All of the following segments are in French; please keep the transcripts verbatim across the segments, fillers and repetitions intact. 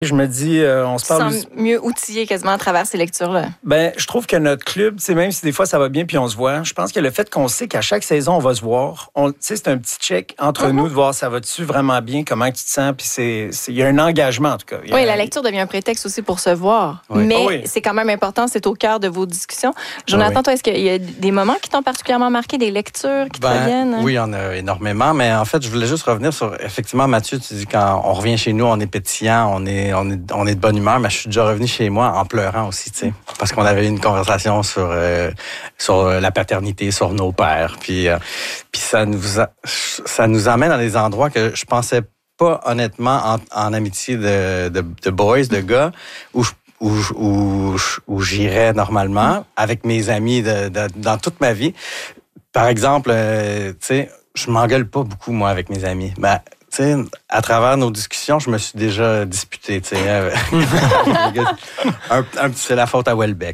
Je me dis, euh, on se parle... Tu te sens mieux outillé quasiment à travers ces lectures-là. Ben, je trouve que notre club, c'est même si des fois ça va bien puis on se voit, je pense que le fait qu'on sait qu'à chaque saison, on va se voir, tu sais, c'est un petit check entre mm-hmm. nous de voir ça va-tu vraiment bien, comment tu te sens, puis c'est, c'est, il y a un engagement en tout cas. Oui, a... la lecture devient un prétexte aussi pour se voir. Oui. Mais oh oui. c'est quand même important, c'est au cœur de vos discussions. Jonathan, oh oui. toi, est-ce qu'il y a des moments qui t'ont particulièrement marqué, des lectures qui ben, te reviennent? Oui, il y en a énormément, mais en fait, je voulais juste revenir sur, effectivement, Mathieu, tu dis quand on revient chez nous, on est pétillant, on est, on est, on est de bonne humeur, mais je suis déjà revenu chez moi en pleurant aussi, tu sais, parce qu'on avait eu une conversation sur euh, sur la paternité, sur nos pères, puis euh, puis ça nous a, ça nous amène dans des endroits que je pensais pas honnêtement en, en amitié de, de de boys, de gars, où je où où où j'irais normalement avec mes amis de, de dans toute ma vie. Par exemple, euh, tu sais, je m'engueule pas beaucoup moi avec mes amis. Ben, tu sais, à travers nos discussions, je me suis déjà disputé, tu sais. un, un, c'est la faute à Welbeck.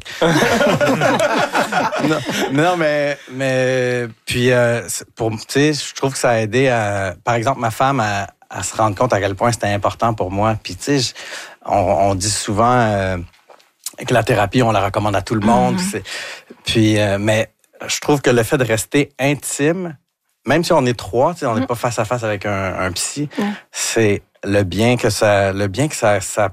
non, non, mais, mais, puis, euh, pour, tu sais, je trouve que ça a aidé à, par exemple, ma femme à, à se rendre compte à quel point c'était important pour moi. Puis, tu sais, on, on dit souvent euh, que la thérapie, on la recommande à tout le monde. Mm-hmm. Puis, euh, mais je trouve que le fait de rester intime, même si on est trois, tu sais, on n'est mmh. pas face à face avec un, un psy, mmh. c'est le bien que ça, le bien que ça, ça,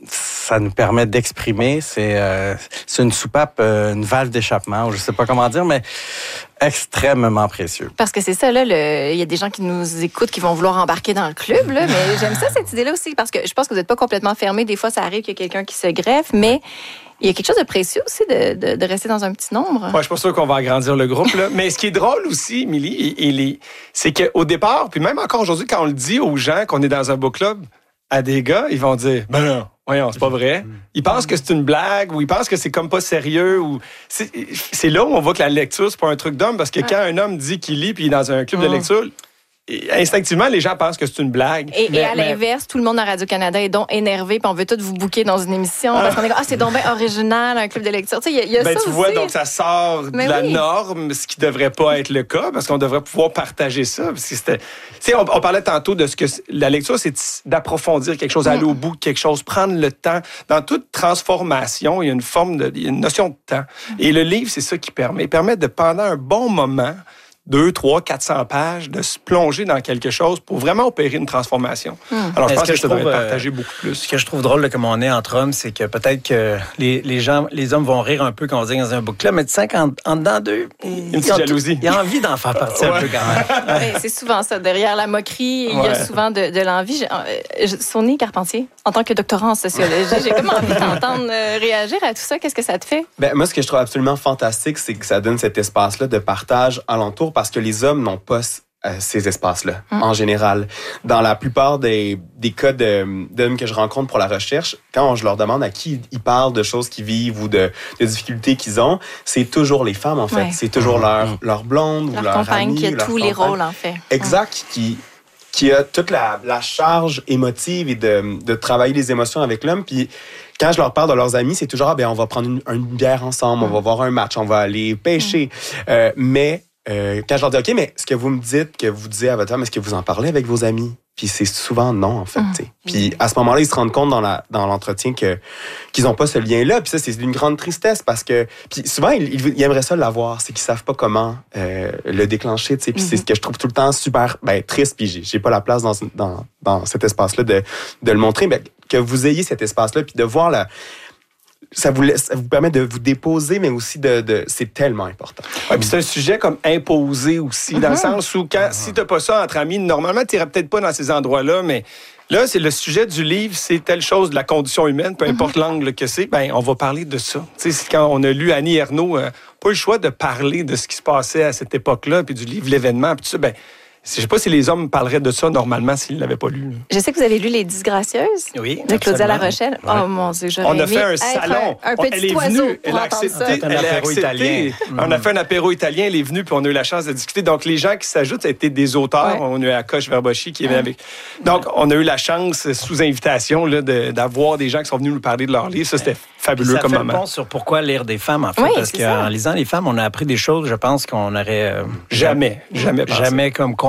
ça nous permet d'exprimer. C'est, euh, c'est une soupape, une valve d'échappement, ou je sais pas comment dire, mais extrêmement précieux. Parce que c'est ça, là, le... il y a des gens qui nous écoutent qui vont vouloir embarquer dans le club, là, mais j'aime ça, cette idée-là aussi, parce que je pense que vous n'êtes pas complètement fermé. Des fois, ça arrive qu'il y a quelqu'un qui se greffe, mais il y a quelque chose de précieux aussi de, de, de rester dans un petit nombre. Ouais, je suis pas sûr qu'on va agrandir le groupe, là. Mais ce qui est drôle aussi, Émilie, et, et les... c'est qu'au départ, puis même encore aujourd'hui, quand on le dit aux gens qu'on est dans un book club, à des gars, ils vont dire « Ben non, voyons, c'est pas vrai. » Ils pensent que c'est une blague ou ils pensent que c'est comme pas sérieux. Ou c'est, c'est là où on voit que la lecture, c'est pas un truc d'homme, parce que ouais. quand un homme dit qu'il lit puis il est dans un club mmh. de lecture, instinctivement, les gens pensent que c'est une blague. Et, mais, et à l'inverse, mais... tout le monde à Radio-Canada est donc énervé, puis on veut tous vous booker dans une émission, parce qu'on est comme, ah, c'est donc bien original, un club de lecture. Tu sais, il y a, y a ben, ça tu aussi. vois, donc ça sort mais de la oui. norme, ce qui devrait pas être le cas, parce qu'on devrait pouvoir partager ça. Parce que c'était... Tu sais, on, on parlait tantôt de ce que la lecture, c'est d'approfondir quelque chose, aller au bout de quelque chose, prendre le temps. Dans toute transformation, il y a une forme de, il y a une notion de temps. Et le livre, c'est ça qui permet. Il permet de, pendant un bon moment, deux, trois, quatre cents pages, de se plonger dans quelque chose pour vraiment opérer une transformation. Mmh. Alors, je pense que, que je ça trouve, devrait être partagé beaucoup plus. Ce que je trouve drôle, là, comme on est entre hommes, c'est que peut-être que les, les gens, les hommes vont rire un peu quand on dit dans un book club, mais tu sais qu'en en dedans d'eux, une petite jalousie. Il y a envie d'en faire partie ouais. un peu quand même. Ouais. C'est souvent ça. Derrière la moquerie, il ouais. y a souvent de, de l'envie. Sonia Carpentier, en tant que doctorant en sociologie, j'ai comme envie de t'entendre réagir à tout ça. Qu'est-ce que ça te fait? Ben, moi, ce que je trouve absolument fantastique, c'est que ça donne cet espace-là de partage alentour, parce que les hommes n'ont pas euh, ces espaces-là, mmh. en général. Dans la plupart des, des cas de, d'hommes que je rencontre pour la recherche, quand je leur demande à qui ils parlent de choses qu'ils vivent ou de, de difficultés qu'ils ont, c'est toujours les femmes, en fait. Ouais. C'est toujours leur, leur blonde leur ou leur compagne amie. Qui a ou leur tous compagne. les rôles, en fait. Exact, mmh. qui, qui a toute la, la charge émotive et de, de travailler les émotions avec l'homme. Puis quand je leur parle de leurs amis, c'est toujours, ah, ben, on va prendre une, une bière ensemble, mmh. on va voir un match, on va aller pêcher. Mmh. Euh, mais Euh, quand je leur dis, OK, mais ce que vous me dites, que vous disiez à votre femme, est-ce que vous en parlez avec vos amis? Puis c'est souvent non, en fait. Mmh. Puis à ce moment-là, ils se rendent compte dans, la, dans l'entretien que, qu'ils n'ont pas ce lien-là. Puis ça, c'est d'une grande tristesse parce que... Puis souvent, ils, ils aimeraient ça l'avoir. C'est qu'ils ne savent pas comment euh, le déclencher. Puis mmh. c'est ce que je trouve tout le temps super ben, triste. Puis j'ai, j'ai pas la place dans, dans, dans cet espace-là de, de le montrer. Mais que vous ayez cet espace-là, puis de voir la... Ça vous, laisse, ça vous permet de vous déposer, mais aussi de... de c'est tellement important. Ouais, puis c'est un sujet comme imposé aussi, mm-hmm. dans le sens où quand, mm-hmm. si t'as pas ça entre amis, normalement, t'irais peut-être pas dans ces endroits-là, mais là, c'est le sujet du livre, c'est telle chose de la condition humaine, peu importe mm-hmm. l'angle que c'est, ben on va parler de ça. Tu sais, quand on a lu Annie Ernaux, euh, pas eu le choix de parler de ce qui se passait à cette époque-là, puis du livre L'événement, puis tout ça, ben je sais pas si les hommes parleraient de ça normalement s'ils ne l'avaient pas lu. Je sais que vous avez lu Les Disgracieuses oui, de Claudia La Rochelle. Ouais. Oh mon Dieu, j'aurais On a fait un salon. Un, un petit elle est oiseau venue, elle a accepté. Un apéro italien. On a fait un apéro italien, elle est venue, puis on a eu la chance de discuter. Donc, les gens qui s'ajoutent, ça a été des auteurs. Ouais. On a eu Akash Verbochi qui est venu avec. Donc, on a eu la chance, sous invitation, là, de, d'avoir des gens qui sont venus nous parler de leur livre. Ça, c'était fabuleux comme moment. Ça fait le pont sur pourquoi lire des femmes, en fait. Oui, parce qu'en lisant les femmes, on a appris des choses, je pense qu'on aurait... Euh, jamais, jamais Jamais comme compris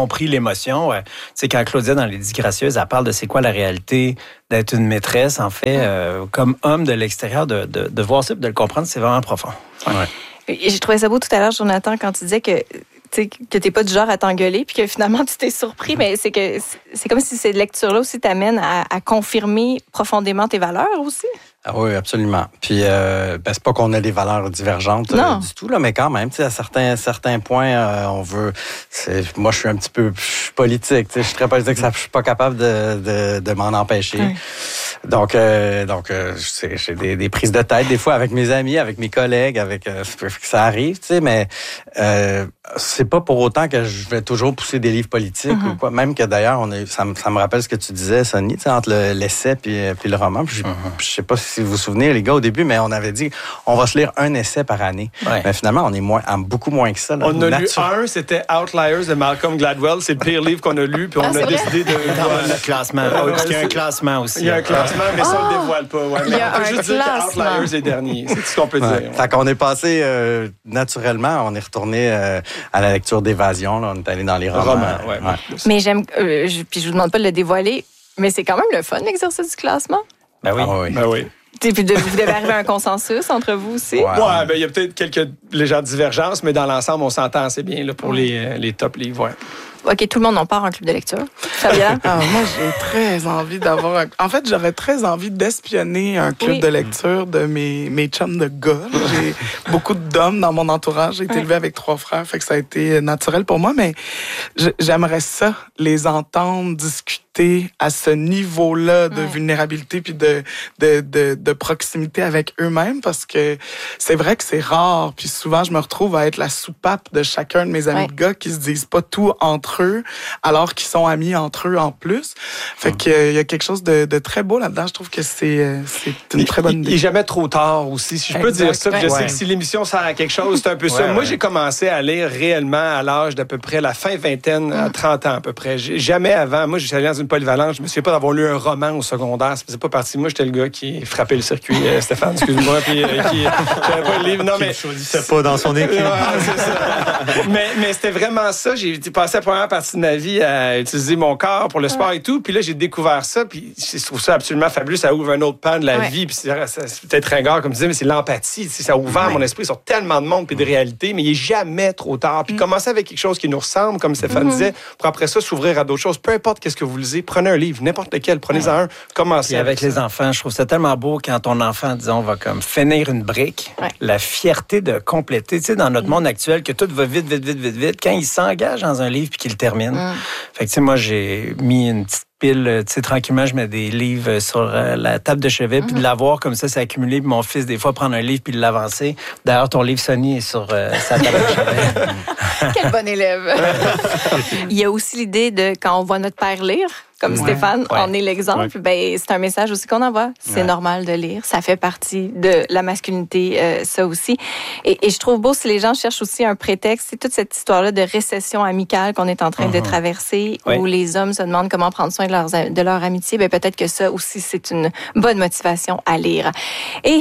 compris l'émotion. Tu sais, quand Claudia, dans Les Disgracieuses, elle parle de c'est quoi la réalité d'être une maîtresse, en fait, euh, comme homme de l'extérieur, de, de, de voir ça et de le comprendre, c'est vraiment profond. Ouais. Ouais. J'ai trouvé ça beau tout à l'heure, Jonathan, quand tu disais que que t'es pas du genre à t'engueuler, puis que finalement tu t'es surpris, mais c'est que c'est comme si ces lectures-là aussi t'amènent à, à confirmer profondément tes valeurs aussi. Ah oui, absolument. Puis, euh, ben, c'est pas qu'on a des valeurs divergentes euh, du tout, là, mais quand même, tu sais, à certains, certains points, euh, on veut... C'est, moi, je suis un petit peu je suis politique, tu sais, je suis très politique, ça, je suis pas capable de, de, de m'en empêcher. Oui. Donc, euh, donc euh, j'ai des, des prises de tête, des fois, avec mes amis, avec mes collègues, avec euh, ça arrive, tu sais, mais euh, c'est pas pour autant que je vais toujours pousser des livres politiques mm-hmm. ou quoi. Même que, d'ailleurs, on a, ça, ça me rappelle ce que tu disais, Sonny, tu sais, entre le, l'essai puis, puis le roman. Puis, mm-hmm. je sais pas si vous vous souvenez, les gars, au début, mais on avait dit on va se lire un essai par année. Ouais. Mais finalement, on est moins, beaucoup moins que ça. Là. On a Nature... lu un, c'était Outliers de Malcolm Gladwell. C'est le pire livre qu'on a lu, puis on ah, a vrai? décidé de... Dans le classement. Ah, parce qu'il y a un classement aussi. Il y a un classement, mais ça, on ne le dévoile pas. Ouais. Il y a on peut un juste dire que Outliers est dernier. C'est tout ce qu'on peut ouais. dire. Ouais. Fait qu'on est passé euh, naturellement, on est retourné euh, à la lecture d'Évasion. Là. On est allé dans les romans. romans ouais, ouais. Mais j'aime... Euh, je, puis je vous demande pas de le dévoiler, mais c'est quand même le fun, l'exercice du classement. Ben oui. Ah, oui. Ben oui. Puis vous devez arriver à un consensus entre vous aussi. Ouais, ouais ben il y a peut-être quelques légères divergences, mais dans l'ensemble, on s'entend assez bien là, pour ouais. les, les top livres. Ouais. OK, tout le monde en part en club de lecture. Fabien? Ah, moi, j'ai très envie d'avoir... Un... En fait, j'aurais très envie d'espionner un club oui. de lecture de mes, mes chums de gars. J'ai beaucoup d'hommes dans mon entourage. J'ai été ouais. élevée avec trois frères, fait que ça a été naturel pour moi, mais j'aimerais ça, les entendre discuter à ce niveau-là de ouais. vulnérabilité puis de, de, de, de proximité avec eux-mêmes, parce que c'est vrai que c'est rare. Puis souvent, je me retrouve à être la soupape de chacun de mes amis ouais. de gars qui se disent pas tout entre eux, alors qu'ils sont amis entre eux en plus. Fait qu'il euh, y a quelque chose de, de très beau là-dedans. Je trouve que c'est, euh, c'est une il, très bonne idée. Il n'est jamais trop tard aussi. Si je peux exact. dire ça, ouais. je sais ouais. que si l'émission sert à quelque chose, c'est un peu ouais, ça. Ouais. Moi, j'ai commencé à lire réellement à l'âge d'à peu près la fin vingtaine, à trente ans à peu près. J'ai, jamais avant, moi, j'étais allé dans une polyvalence, je me souviens pas d'avoir lu un roman au secondaire. Ça faisait pas partie. Moi, j'étais le gars qui frappait le circuit, euh, Stéphane, excuse-moi, puis euh, qui j'avais pas le livre. Non, mais... Qui ne choisissait pas dans son équipe. Ouais, c'est ça. mais, mais c'était vraiment ça. J'ai passé la première partie de ma vie à utiliser mon corps pour le sport et tout. Puis là, j'ai découvert ça. Puis je trouve ça absolument fabuleux. Ça ouvre un autre pan de la ouais. vie. Puis c'est, c'est peut-être ringard, comme tu disais, mais c'est l'empathie. Ça a ouvert ouais. mon esprit sur tellement de monde puis de réalités. Mais il n'est jamais trop tard. Puis mm. commencer avec quelque chose qui nous ressemble, comme Stéphane mm-hmm. disait, pour après ça s'ouvrir à d'autres choses. Peu importe qu'est-ce que vous lisez, prenez un livre, n'importe lequel, prenez-en ouais. un, commencez. Et avec, avec les enfants, je trouve ça tellement beau quand ton enfant, disons, va comme finir une brique. Ouais. La fierté de compléter. Tu sais, dans notre mm. monde actuel, que tout va vite, vite, vite, vite, vite. Quand il s'engage dans un livre puis qu'il le termine. Mm. Fait que, tu sais, moi, j'ai mis une petite pile, tu sais, tranquillement, je mets des livres sur la table de chevet, puis mm-hmm. de l'avoir comme ça, c'est accumulé, puis mon fils, des fois, prendre un livre puis l'avancer. D'ailleurs, ton livre, Sonny, est sur euh, sa table de chevet. Quel bon élève! Il y a aussi l'idée de, quand on voit notre père lire, comme ouais. Stéphane ouais. en est l'exemple, ouais. ben, c'est un message aussi qu'on envoie. C'est ouais. normal de lire. Ça fait partie de la masculinité, euh, ça aussi. Et, et je trouve beau si les gens cherchent aussi un prétexte. C'est toute cette histoire-là de récession amicale qu'on est en train uh-huh. de traverser, ouais. où les hommes se demandent comment prendre soin de, leurs, de leur amitié. Ben, peut-être que ça aussi, c'est une bonne motivation à lire. Et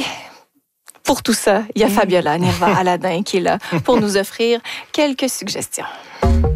pour tout ça, il y a Fabiola Nerva Aladin qui est là pour nous offrir quelques suggestions.